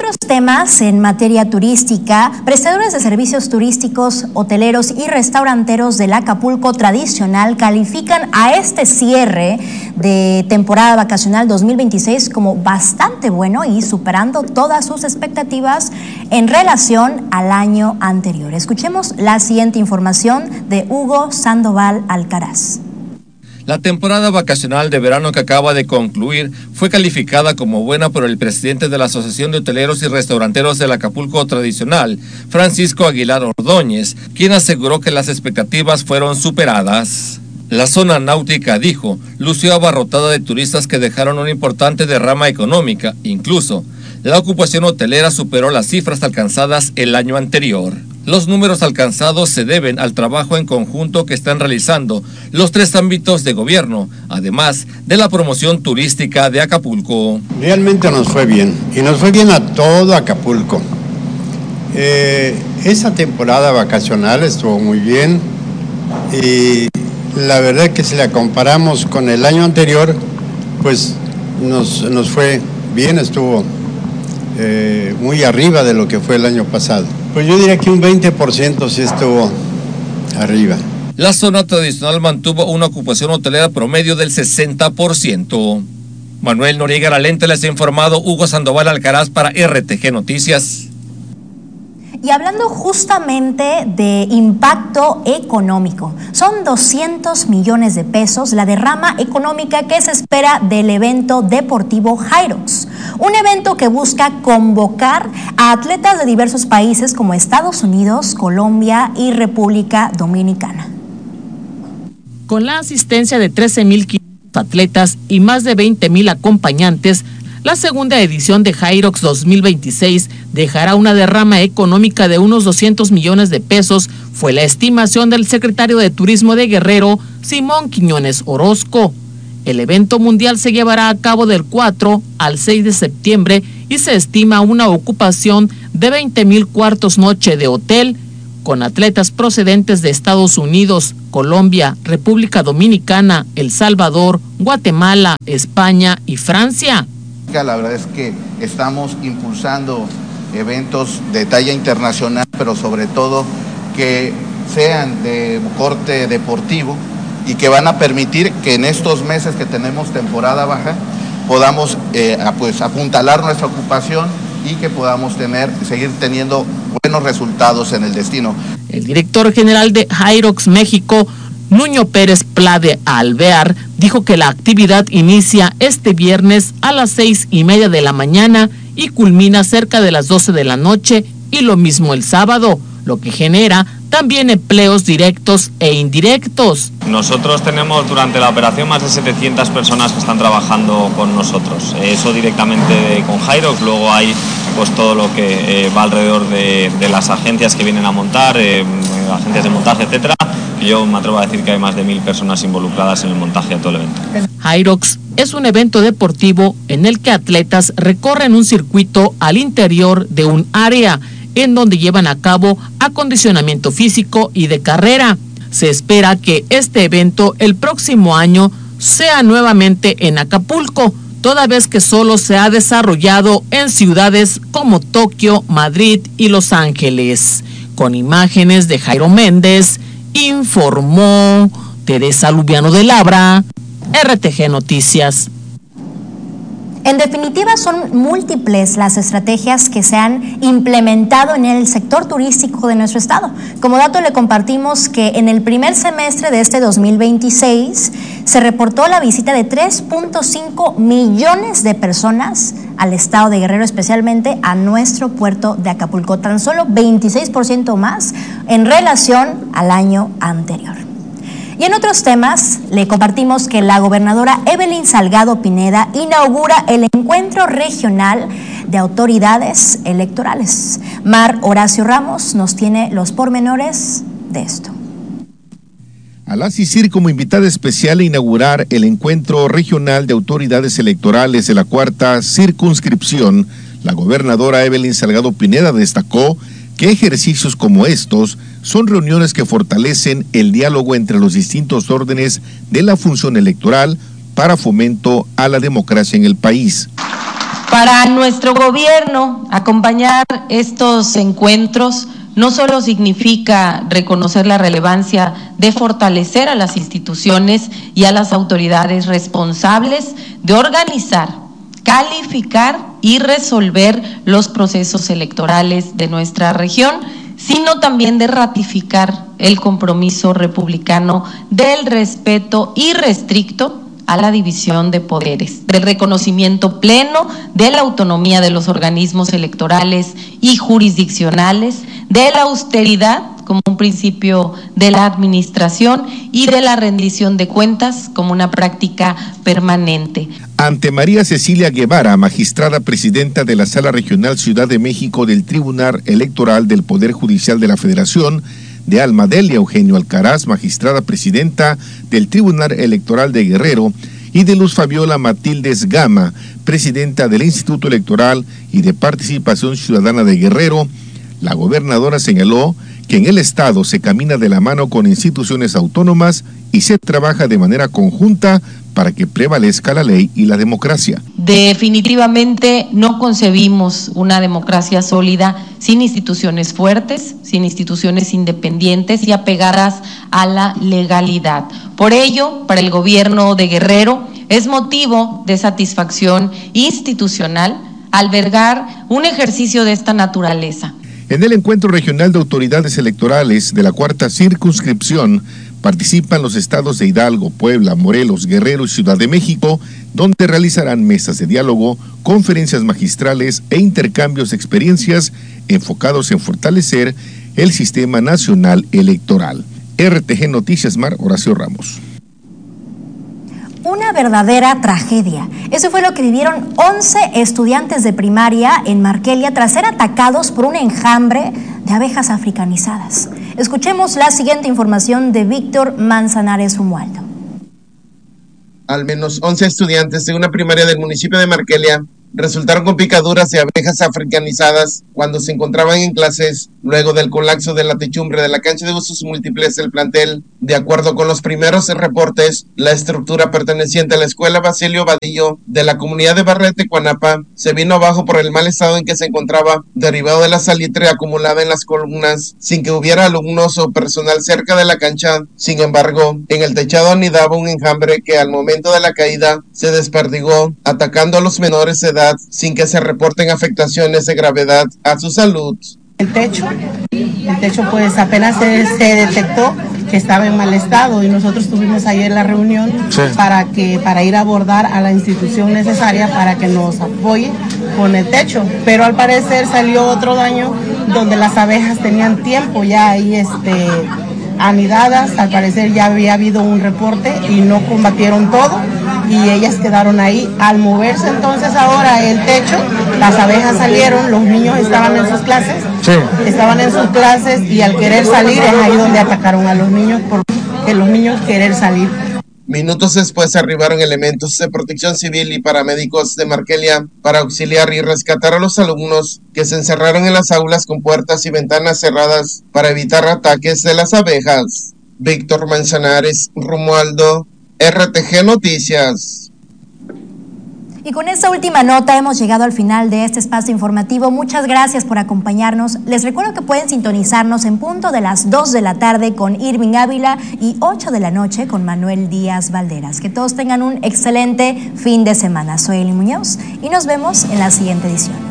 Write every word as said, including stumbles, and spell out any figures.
otros temas, en materia turística, prestadores de servicios turísticos, hoteleros y restauranteros del Acapulco tradicional califican a este cierre de temporada vacacional dos mil veintiséis como bastante bueno y superando todas sus expectativas en relación al año anterior. Escuchemos la siguiente información de Hugo Sandoval Alcaraz. La temporada vacacional de verano que acaba de concluir fue calificada como buena por el presidente de la Asociación de Hoteleros y Restauranteros del Acapulco Tradicional, Francisco Aguilar Ordóñez, quien aseguró que las expectativas fueron superadas. La zona náutica, dijo, lució abarrotada de turistas que dejaron una importante derrama económica. Incluso, la ocupación hotelera superó las cifras alcanzadas el año anterior. Los números alcanzados se deben al trabajo en conjunto que están realizando los tres ámbitos de gobierno, además de la promoción turística de Acapulco. Realmente nos fue bien, y nos fue bien a todo Acapulco. Eh, esa temporada vacacional estuvo muy bien, y la verdad que si la comparamos con el año anterior, pues nos, nos fue bien, estuvo eh, muy arriba de lo que fue el año pasado. Pues yo diría que un veinte por ciento sí estuvo arriba. La zona tradicional mantuvo una ocupación hotelera promedio del sesenta por ciento. Manuel Noriega Lente les ha informado. Hugo Sandoval Alcaraz para R T G Noticias. Y hablando justamente de impacto económico, son doscientos millones de pesos la derrama económica que se espera del evento deportivo Hyrox, un evento que busca convocar a atletas de diversos países como Estados Unidos, Colombia y República Dominicana. Con la asistencia de trece mil quinientos atletas y más de veinte mil acompañantes, la segunda edición de Hyrox dos mil veintiséis dejará una derrama económica de unos doscientos millones de pesos, fue la estimación del secretario de Turismo de Guerrero, Simón Quiñones Orozco. El evento mundial se llevará a cabo del cuatro al seis de septiembre y se estima una ocupación de veinte mil cuartos noche de hotel, con atletas procedentes de Estados Unidos, Colombia, República Dominicana, El Salvador, Guatemala, España y Francia. La verdad es que estamos impulsando eventos de talla internacional, pero sobre todo que sean de corte deportivo y que van a permitir que en estos meses que tenemos temporada baja podamos eh, pues apuntalar nuestra ocupación y que podamos tener, seguir teniendo buenos resultados en el destino. El director general de Hyrox México, Nuño Pérez Pla de Alvear, dijo que la actividad inicia este viernes a las seis y media de la mañana y culmina cerca de las doce de la noche, y lo mismo el sábado, lo que genera también empleos directos e indirectos. Nosotros tenemos durante la operación más de setecientas personas que están trabajando con nosotros, eso directamente con Hyrox. Luego hay pues todo lo que eh, va alrededor de, de las agencias que vienen a montar, eh, agencias de montaje, etcétera. Yo me atrevo a decir que hay más de mil personas involucradas en el montaje de todo el evento. Hyrox es un evento deportivo en el que atletas recorren un circuito al interior de un área en donde llevan a cabo acondicionamiento físico y de carrera. Se espera que este evento el próximo año sea nuevamente en Acapulco, toda vez que solo se ha desarrollado en ciudades como Tokio, Madrid y Los Ángeles. Con imágenes de Jairo Méndez, informó Teresa Lubiano de Labra, R T G Noticias. En definitiva, son múltiples las estrategias que se han implementado en el sector turístico de nuestro estado. Como dato le compartimos que en el primer semestre de este dos mil veintiséis se reportó la visita de tres punto cinco millones de personas al estado de Guerrero, especialmente a nuestro puerto de Acapulco, tan solo veintiséis por ciento más en relación al año anterior. Y en otros temas, le compartimos que la gobernadora Evelyn Salgado Pineda inaugura el encuentro regional de autoridades electorales. Mar Horacio Ramos nos tiene los pormenores de esto. Al asistir como invitada especial a inaugurar el encuentro regional de autoridades electorales de la cuarta circunscripción, la gobernadora Evelyn Salgado Pineda destacó que ejercicios como estos son reuniones que fortalecen el diálogo entre los distintos órdenes de la función electoral para fomento a la democracia en el país. Para nuestro gobierno, acompañar estos encuentros no solo significa reconocer la relevancia de fortalecer a las instituciones y a las autoridades responsables de organizar, calificar y resolver los procesos electorales de nuestra región, sino también de ratificar el compromiso republicano del respeto irrestricto a la división de poderes, del reconocimiento pleno de la autonomía de los organismos electorales y jurisdiccionales, de la austeridad como un principio de la administración y de la rendición de cuentas como una práctica permanente. Ante María Cecilia Guevara, magistrada presidenta de la Sala Regional Ciudad de México del Tribunal Electoral del Poder Judicial de la Federación, de Alma Delia Eugenio Alcaraz, magistrada presidenta del Tribunal Electoral de Guerrero, y de Luz Fabiola Matildes Gama, presidenta del Instituto Electoral y de Participación Ciudadana de Guerrero, la gobernadora señaló que en el Estado se camina de la mano con instituciones autónomas y se trabaja de manera conjunta para que prevalezca la ley y la democracia. Definitivamente no concebimos una democracia sólida sin instituciones fuertes, sin instituciones independientes y apegadas a la legalidad. Por ello, para el gobierno de Guerrero es motivo de satisfacción institucional albergar un ejercicio de esta naturaleza. En el Encuentro Regional de Autoridades Electorales de la Cuarta Circunscripción participan los estados de Hidalgo, Puebla, Morelos, Guerrero y Ciudad de México, donde realizarán mesas de diálogo, conferencias magistrales e intercambios de experiencias enfocados en fortalecer el sistema nacional electoral. R T G Noticias Mar, Horacio Ramos. Una verdadera tragedia. Eso fue lo que vivieron once estudiantes de primaria en Markelia tras ser atacados por un enjambre de abejas africanizadas. Escuchemos la siguiente información de Víctor Manzanares Romualdo. Al menos once estudiantes de una primaria del municipio de Markelia resultaron con picaduras de abejas africanizadas cuando se encontraban en clases luego del colapso de la techumbre de la cancha de usos múltiples del plantel. De acuerdo con los primeros reportes, la estructura perteneciente a la escuela Basilio Vadillo de la comunidad de Barrete, Cuanapa, se vino abajo por el mal estado en que se encontraba, derivado de la salitre acumulada en las columnas, sin que hubiera alumnos o personal cerca de la cancha. Sin embargo, en el techado anidaba un enjambre que al momento de la caída se desperdigó, atacando a los menores de edad sin que se reporten afectaciones de gravedad a su salud. El techo, el techo pues apenas se, se detectó que estaba en mal estado y nosotros tuvimos ayer la reunión sí. para que para ir a abordar a la institución necesaria para que nos apoye con el techo, pero al parecer salió otro daño donde las abejas tenían tiempo ya ahí este anidadas, al parecer ya había habido un reporte y no combatieron todo y ellas quedaron ahí. Al moverse entonces ahora el techo, las abejas salieron, los niños estaban en sus clases, sí. estaban en sus clases y al querer salir es ahí donde atacaron a los niños, porque los niños querer salir. Minutos después arribaron elementos de protección civil y paramédicos de Markelia para auxiliar y rescatar a los alumnos que se encerraron en las aulas con puertas y ventanas cerradas para evitar ataques de las abejas. Víctor Manzanares Romualdo, R T G Noticias. Y con esta última nota hemos llegado al final de este espacio informativo. Muchas gracias por acompañarnos. Les recuerdo que pueden sintonizarnos en punto de las dos de la tarde con Irving Ávila y ocho de la noche con Manuel Díaz Valderas. Que todos tengan un excelente fin de semana. Soy Eli Muñoz y nos vemos en la siguiente edición.